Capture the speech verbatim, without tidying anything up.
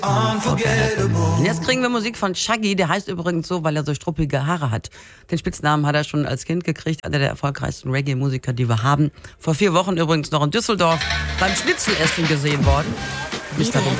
Unforgettable. Und jetzt kriegen wir Musik von Shaggy, der heißt übrigens so, weil er so struppige Haare hat. Den Spitznamen hat er schon als Kind gekriegt, einer der erfolgreichsten Reggae-Musiker, die wir haben. Vor vier Wochen übrigens noch in Düsseldorf beim Schnitzelessen gesehen worden. Nicht darum